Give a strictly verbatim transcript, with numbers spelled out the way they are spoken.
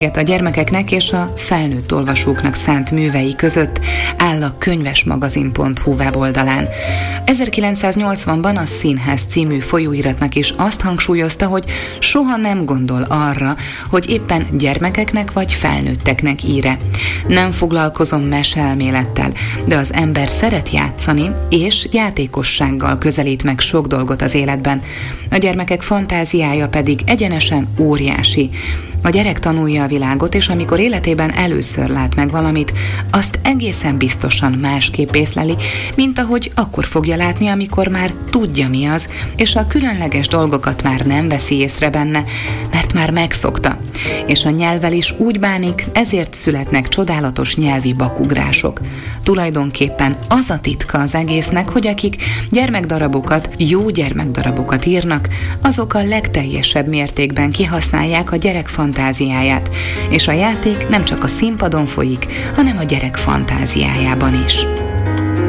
A gyermekeknek és a felnőtt olvasóknak szánt művei között áll a könyvesmagazin pont hu weboldalán. ezerkilencszáznyolcvanban a Színház című folyóiratnak is azt hangsúlyozta, hogy soha nem gondol arra, hogy éppen gyermekeknek vagy felnőtteknek ír-e. Nem foglalkozom meseelmélettel, de az ember szeret játszani, és játékossággal közelít meg sok dolgot az életben. A gyermekek fantáziája pedig egyenesen óriási. A gyerek tanulja a világot, és amikor életében először lát meg valamit, azt egészen biztosan másképp észleli, mint ahogy akkor fogja látni, amikor már tudja, mi az, és a különleges dolgokat már nem veszi észre benne, mert már megszokta. És a nyelvvel is úgy bánik, ezért születnek csodálatos nyelvi bakugrások. Tulajdonképpen az a titka az egésznek, hogy akik gyermekdarabokat, jó gyermekdarabokat írnak, azok a legteljesebb mértékben kihasználják a gyerek fantáziáját, és a játék nem csak a színpadon folyik, hanem a gyerek fantáziájában is.